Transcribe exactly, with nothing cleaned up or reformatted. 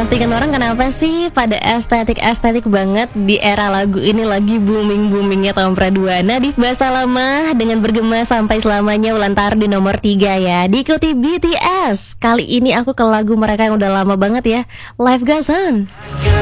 Postingan orang kenapa sih pada estetik-estetik banget di era lagu ini lagi booming-boomingnya tahun Praduana. Div Bahasa Lama dengan bergema sampai selamanya ulantar di nomor tiga ya. Diikuti B T S. Kali ini aku ke lagu mereka yang udah lama banget ya, Life Goes On.